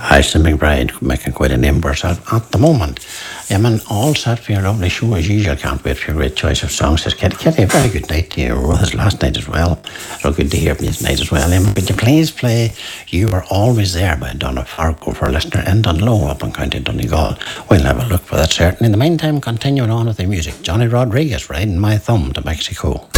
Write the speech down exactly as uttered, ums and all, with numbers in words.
Alison McBride making quite a name for herself at the moment. Yeah, man, all set for your lovely show as usual. Can't wait for your great choice of songs. Says Kitty. Kitty, a very good night to you. With us last night as well. So good to hear from you tonight as well. Um, could you please play You Were Always There by Donna Fargo for a listener in Dunlow up in County Donegal? We'll have a look for that certainly. In the meantime, continuing on with the music. Johnny Rodriguez riding my thumb to Mexico.